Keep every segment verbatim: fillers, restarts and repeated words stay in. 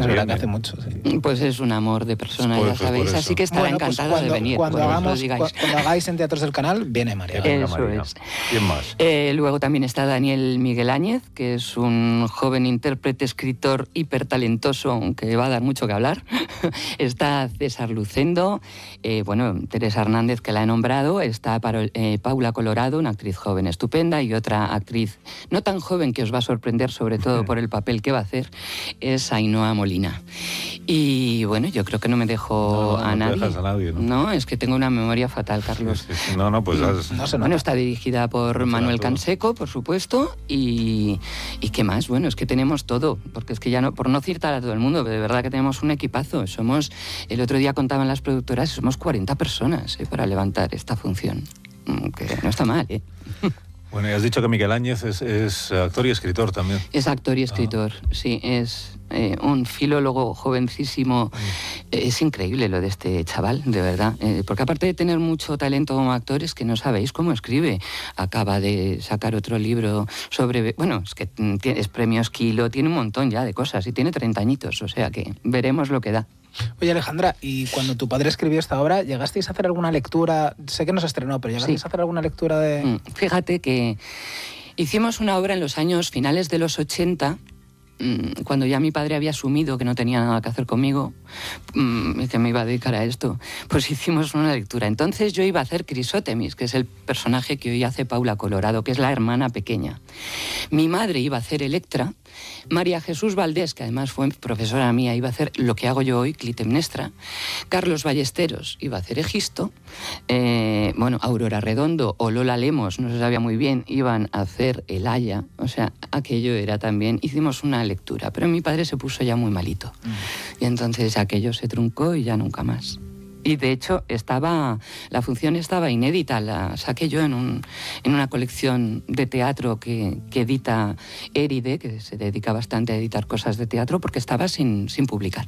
Es verdad que hace mucho, sí. Pues es un amor de persona, Pues, ya pues sabéis, por así que estará bueno, pues encantada cuando, de venir. Cuando, bueno, hagamos, os lo digáis. cu- cuando hagáis en Teatros del Canal, viene María. Que venga Eso Marina. es. ¿Quién más? Eh, luego también está Daniel Miguel Áñez, que es un joven intérprete, escritor hipertalentoso, aunque va a dar mucho que hablar. Está César Lucendo, eh, bueno, Teresa Hernández, que la he nombrado. Está Paro- eh, Paula Colorado, una actriz joven estupenda, y otra actriz no tan joven que os va a sorprender, sobre todo por el papel que va a hacer, es Ainhoa Molina. Y bueno, yo creo que no me dejo No, a no te nadie. dejas a nadie, ¿no? No, es que tengo una memoria fatal, Carlos. Sí, sí. No, no, pues... has- No se Bueno, nota. está dirigida por Será Manuel todo. Canseco, por supuesto, y, y ¿qué más? Bueno, es que tenemos todo, porque es que ya no, por no citar a todo el mundo, de verdad que tenemos un equipazo. Somos, el otro día contaban las productoras, somos cuarenta personas eh, para levantar esta función, Mm, que no está mal, ¿eh? Bueno, y has dicho que Miguel Áñez es, es actor y escritor también. Es actor y escritor, sí, es eh, un filólogo jovencísimo. Eh, es increíble lo de este chaval, de verdad, eh, porque aparte de tener mucho talento como actor, es que no sabéis cómo escribe. Acaba de sacar otro libro sobre... Bueno, es que mm, tiene- es premios Kilo, tiene un montón ya de cosas y tiene treinta añitos, o sea que veremos lo que da. Oye, Alejandra, y cuando tu padre escribió esta obra, ¿llegasteis a hacer alguna lectura? Sé que no se estrenó, pero ¿llegasteis Sí. a hacer alguna lectura de...? Mm, Fíjate que hicimos una obra en los años finales de los ochenta, mm, cuando ya mi padre había asumido que no tenía nada que hacer conmigo mm, y que me iba a dedicar a esto, pues hicimos una lectura. Entonces yo iba a hacer Crisótemis, que es el personaje que hoy hace Paula Colorado, que es la hermana pequeña. Mi madre iba a hacer Electra, María Jesús Valdés, que además fue profesora mía, iba a hacer lo que hago yo hoy, Clitemnestra. Carlos Ballesteros iba a hacer Egisto. Eh, bueno, Aurora Redondo o Lola Lemos, no se sabía muy bien, iban a hacer El Aya. O sea, aquello era también... Hicimos una lectura, pero mi padre se puso ya muy malito. Y entonces aquello se truncó y ya nunca más. Y de hecho estaba, la función estaba inédita, la saqué yo en, un, en una colección de teatro que, que edita Éride, que se dedica bastante a editar cosas de teatro, porque estaba sin, sin publicar.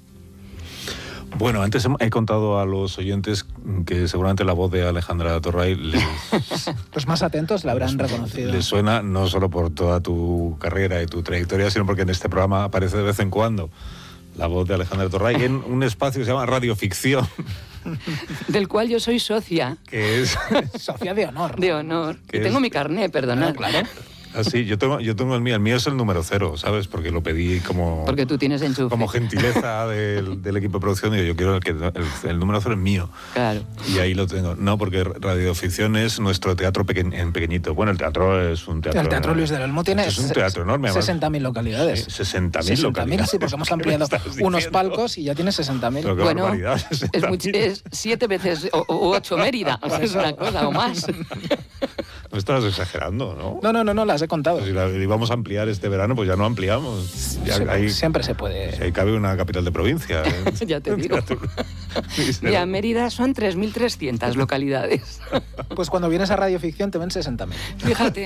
Bueno, antes he contado a los oyentes que seguramente la voz de Alejandra Torray les, Los más atentos la habrán reconocido. les suena no solo por toda tu carrera y tu trayectoria, sino porque en este programa aparece de vez en cuando la voz de Alejandra Torray en un espacio que se llama Radioficción, Del cual yo soy socia que es... Sofía de honor. de honor. ¿Qué Y tengo es? mi carné, perdonad. Ah, claro. Así, yo tengo, yo tengo el mío, el mío es el número cero, ¿sabes? Porque lo pedí como... Porque tú tienes enchufe. como gentileza del, del equipo de producción, digo, yo quiero el, que, el, el número cero es mío. Claro. Y ahí lo tengo. No, porque Radioficción es nuestro teatro peque- en pequeñito. Bueno, el teatro es un teatro... El Teatro Luis del Olmo tiene Es un teatro enorme. además. sesenta mil localidades. Sí, sesenta mil sesenta mil, localidades. sí, porque hemos ¿Qué me ampliado estás unos diciendo? palcos y ya tiene sesenta mil. Pero qué Bueno, barbaridad, es, sesenta mil. much- es siete veces o, o ocho Mérida, o sea, es una cosa o más. No estás exagerando, ¿no? No, no, no, no, las he contado. Si la íbamos a ampliar este verano, pues ya no ampliamos. Ya Sí, ahí, siempre se puede. si ahí cabe una capital de provincia. ¿eh? Ya te digo. Mira, Mérida son tres mil trescientas localidades. Pues cuando vienes a Radioficción te ven sesenta mil. Fíjate.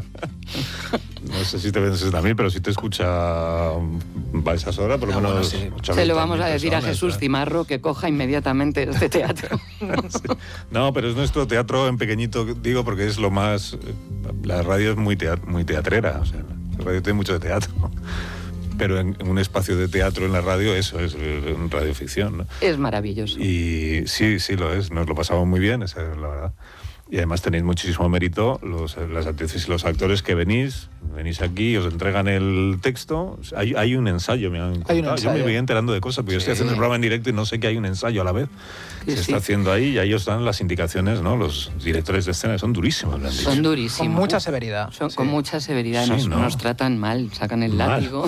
No sé si te ven sesenta mil, pero si te escucha um, a esas horas, por lo Ah, menos... bueno, sí. ochenta Se lo mil vamos a decir a personas, Jesús ¿eh? Cimarro que coja inmediatamente este teatro. Sí. No, pero es nuestro teatro en pequeñito, digo, porque es lo más... La radio es muy, tea- muy teatrera, o sea, la radio tiene mucho de teatro. Pero en, en un espacio de teatro en la radio, eso es eh, radioficción, ¿no? Es maravilloso. Y sí, sí lo es, nos lo pasamos muy bien, esa es la verdad. Y además tenéis muchísimo mérito los, las actrices y los actores que venís, venís aquí, os entregan el texto. Hay, hay un ensayo, me han contado. Yo me ensayo. voy enterando de cosas, porque yo estoy Sí. haciendo el programa en directo y no sé que hay un ensayo a la vez. Sí, Se sí. está haciendo ahí y ahí os dan las indicaciones, ¿no? Los directores de escena son durísimos, me han dicho. Son durísimos. Con mucha severidad. Son Sí. con mucha severidad, Sí, nos, ¿no? nos tratan mal, sacan el Mal. látigo.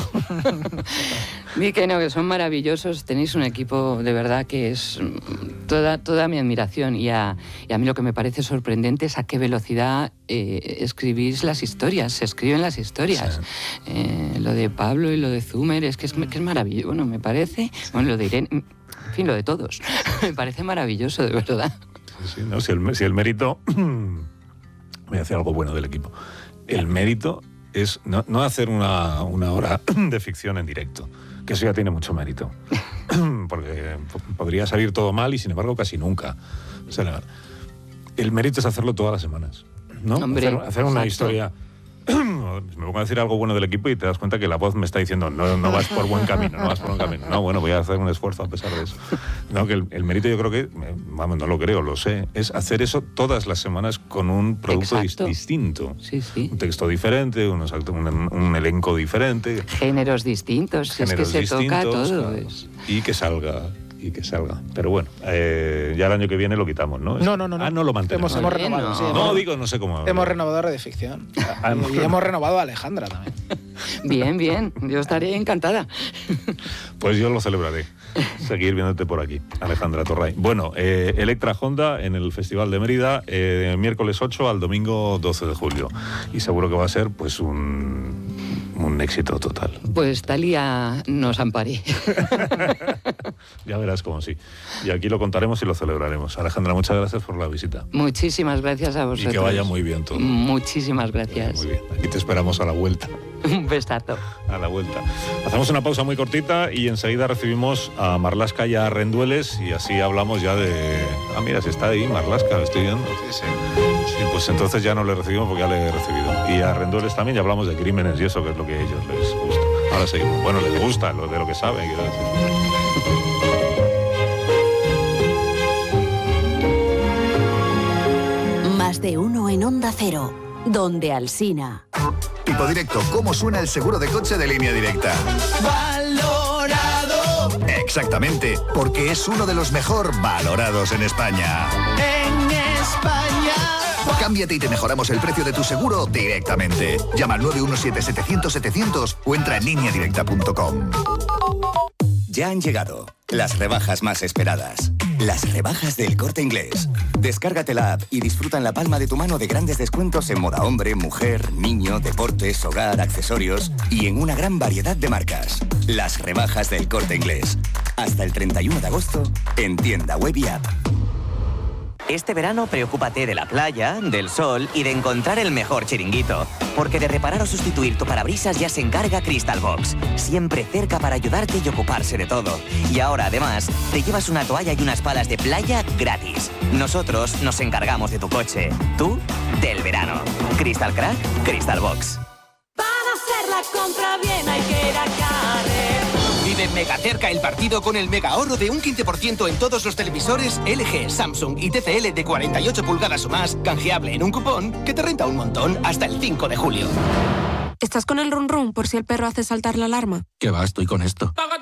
Di que no, que son maravillosos, tenéis un equipo de verdad que es mm, toda, toda mi admiración y a, y a mí lo que me parece sorprendente es a qué velocidad eh, escribís las historias, se escriben las historias. Sí. Eh, lo de Pablo y lo de Zumer es que es, que es maravilloso, bueno, me parece, bueno, lo de Irene, en fin, lo de todos, me parece maravilloso, de verdad. Sí, sí, no, si, el, si el mérito... Voy a hacer algo bueno del equipo. El mérito es no, no hacer una, una hora de ficción en directo, que eso ya tiene mucho mérito. Porque podría salir todo mal y sin embargo casi nunca. O sea, el mérito es hacerlo todas las semanas, ¿no? Hombre, hacer, hacer una exacto. historia me pongo a decir algo bueno del equipo y te das cuenta que la voz me está diciendo no, no vas por buen camino, no vas por buen camino. No, bueno, voy a hacer un esfuerzo a pesar de eso. No, que el, el mérito yo creo que, vamos, no lo creo, lo sé, es hacer eso todas las semanas con un producto dis- distinto. Sí, sí. Un texto diferente, unos, un, un elenco diferente. Géneros distintos, géneros es que se toca todo. Claro, es... Y que salga... y que salga. Pero bueno, eh, ya el año que viene lo quitamos, ¿no? No, no, no. Ah, no lo mantenemos. Hemos, hemos renovado, no. sí. No, hemos, digo, no sé cómo... Hemos renovado a Red de Ficción. Ah, y, y hemos renovado a Alejandra también. Bien, bien. Yo estaré encantada. Pues yo lo celebraré. Seguir viéndote por aquí, Alejandra Torray. Bueno, eh, Electra Honda en el Festival de Mérida, eh, miércoles ocho al domingo doce de julio. Y seguro que va a ser, pues, un... un éxito total. Pues Thalía nos ampare. Ya verás cómo sí. Y aquí lo contaremos y lo celebraremos. Alejandra, muchas gracias por la visita. Muchísimas gracias a vosotros. Y que vaya muy bien todo. Muchísimas gracias. Muy bien. Aquí te esperamos a la vuelta. Un besazo. A la vuelta. Hacemos una pausa muy cortita y enseguida recibimos a Marlaska y a Rendueles y así hablamos ya de... Ah, mira, si está ahí Marlaska, lo estoy viendo. Sí, sí. Sí, pues entonces ya no le recibimos porque ya le he recibido. Y a Rendueles también ya hablamos de crímenes y eso, que es lo que a ellos les gusta. Ahora seguimos. Bueno, les gusta lo de lo que saben. Más de uno en Onda Cero, donde Alsina. Tipo Directo, ¿cómo suena el seguro de coche de Línea Directa? ¡Valorado! Exactamente, porque es uno de los mejor valorados en España. ¡En España! Cámbiate y te mejoramos el precio de tu seguro directamente. Llama al nueve uno siete, setecientos, setecientos o entra en línea directa punto com. Ya han llegado las rebajas más esperadas. Las rebajas del Corte Inglés. Descárgate la app y disfruta en la palma de tu mano de grandes descuentos en moda hombre, mujer, niño, deportes, hogar, accesorios y en una gran variedad de marcas. Las rebajas del Corte Inglés. Hasta el treinta y uno de agosto en tienda web y app. Este verano preocúpate de la playa, del sol y de encontrar el mejor chiringuito. Porque de reparar o sustituir tu parabrisas ya se encarga Crystal Box. Siempre cerca para ayudarte y ocuparse de todo. Y ahora, además, te llevas una toalla y unas palas de playa gratis. Nosotros nos encargamos de tu coche. Tú, del verano. Crystal Crack, Crystal Box. Para hacer la compra bien hay que ir a Carrer. Vive mega cerca el partido con el mega ahorro de un quince por ciento en todos los televisores L G, Samsung y T C L de cuarenta y ocho pulgadas o más, canjeable en un cupón que te renta un montón hasta el cinco de julio. ¿Estás con el run run por si el perro hace saltar la alarma? ¿Qué va? Estoy con esto. Paga